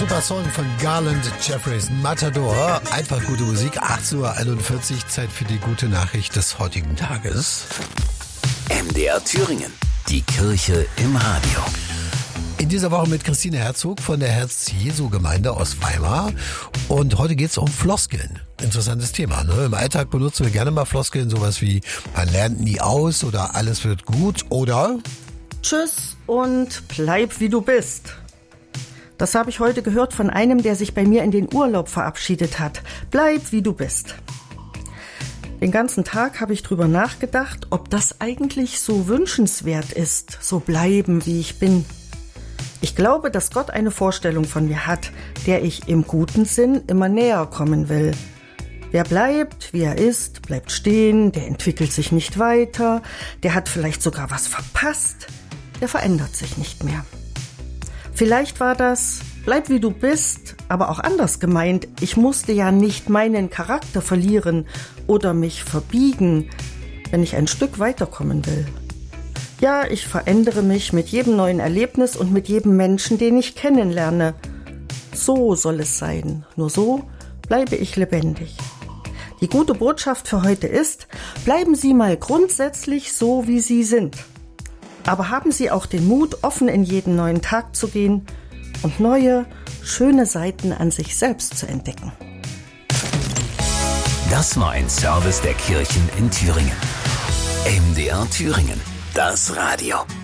Super Song von Garland Jeffries, Matador. Einfach gute Musik. 8:41 Uhr, Zeit für die gute Nachricht des heutigen Tages. MDR Thüringen. Die Kirche im Radio. In dieser Woche mit Christine Herzog von der Herz-Jesu-Gemeinde aus Weimar. Und heute geht es um Floskeln. Interessantes Thema, ne? Im Alltag benutzen wir gerne mal Floskeln, sowas wie man lernt nie aus oder alles wird gut oder Tschüss und bleib wie du bist. Das habe ich heute gehört von einem, der sich bei mir in den Urlaub verabschiedet hat. Bleib wie du bist. Den ganzen Tag habe ich drüber nachgedacht, ob das eigentlich so wünschenswert ist, so bleiben wie ich bin. Ich glaube, dass Gott eine Vorstellung von mir hat, der ich im guten Sinn immer näher kommen will. Wer bleibt, wie er ist, bleibt stehen, der entwickelt sich nicht weiter, der hat vielleicht sogar was verpasst, der verändert sich nicht mehr. Vielleicht war das, bleib wie du bist, aber auch anders gemeint. Ich musste ja nicht meinen Charakter verlieren oder mich verbiegen, wenn ich ein Stück weiterkommen will. Ja, ich verändere mich mit jedem neuen Erlebnis und mit jedem Menschen, den ich kennenlerne. So soll es sein. Nur so bleibe ich lebendig. Die gute Botschaft für heute ist, bleiben Sie mal grundsätzlich so, wie Sie sind. Aber haben Sie auch den Mut, offen in jeden neuen Tag zu gehen und neue, schöne Seiten an sich selbst zu entdecken. Das war ein Service der Kirchen in Thüringen. MDR Thüringen. Das Radio.